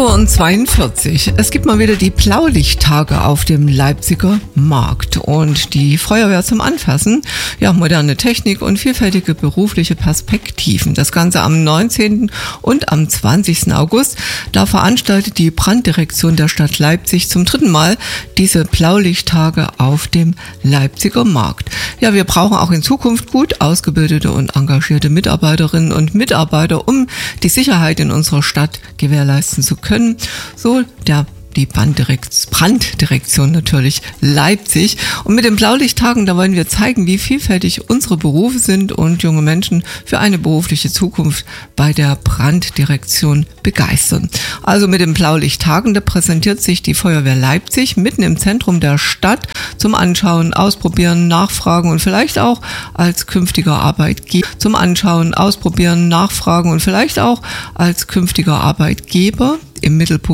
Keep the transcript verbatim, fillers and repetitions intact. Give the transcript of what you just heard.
Uhr zweiundvierzig. Es gibt mal wieder die Blaulichttage auf dem Leipziger Markt und die Feuerwehr zum Anfassen. Ja, moderne Technik und vielfältige berufliche Perspektiven. Das Ganze am neunzehnten und am zwanzigsten August. Da veranstaltet die Branddirektion der Stadt Leipzig zum dritten Mal diese Blaulichttage auf dem Leipziger Markt. Ja, wir brauchen auch in Zukunft gut ausgebildete und engagierte Mitarbeiterinnen und Mitarbeiter, um die Sicherheit in unserer Stadt gewährleisten zu können. So der die Branddirektion natürlich Leipzig. Und mit den Blaulichttagen, da wollen wir zeigen, wie vielfältig unsere Berufe sind und junge Menschen für eine berufliche Zukunft bei der Branddirektion begeistern. Also mit den Blaulichttagen, da präsentiert sich die Feuerwehr Leipzig mitten im Zentrum der Stadt zum Anschauen, Ausprobieren, Nachfragen und vielleicht auch als künftiger Arbeitgeber zum Anschauen, Ausprobieren, Nachfragen und vielleicht auch als künftiger Arbeitgeber im Mittelpunkt